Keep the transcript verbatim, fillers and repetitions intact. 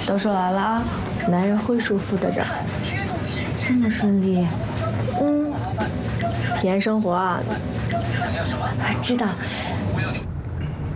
都收来了啊，男人会舒服的这儿，这么顺利。嗯，体验生活啊。知道。